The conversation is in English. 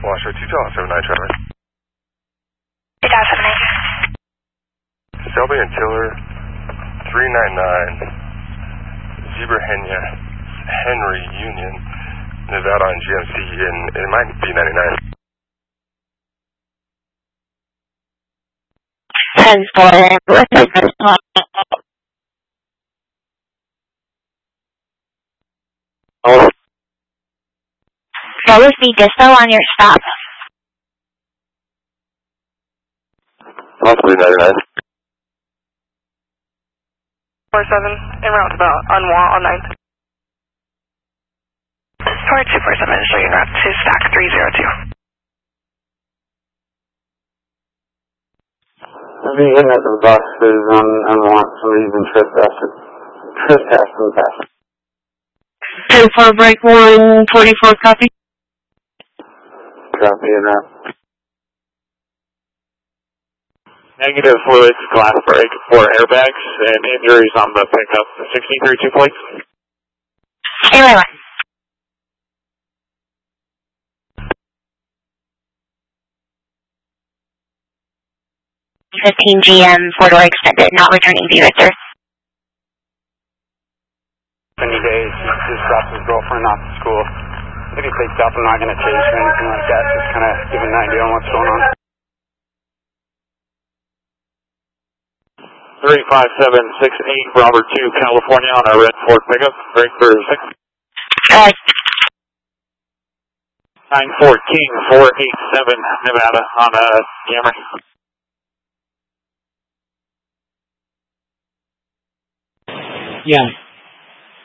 Washoe 279 Trevor. 2008. Shelby and Tiller 399 Zebrahenia Henry Union Nevada on GMC and it might be 99. 10-4. What was the dispo on your stop? Possibly 99. 47 en route about Unwa on 9th. Forward 247, showing route to stack 302. I'll be hitting at the buses on want somebody's been trespassing past. 10-4 break 144 copy. Copy of that. Negative fluids, glass break, 4 airbags, and injuries on the pickup. 1632 plates. Airline 1. 15 GM, 4-door extended, not returning to you, sir. 20 days, he just dropped his girlfriend off to school. If he takes off, I'm not going to chase or anything like that, just kind of give an idea on what's going on. 35768 Robert 2 California on a red Ford pickup, break for 6. 914 487 Nevada on a Camry. Yeah.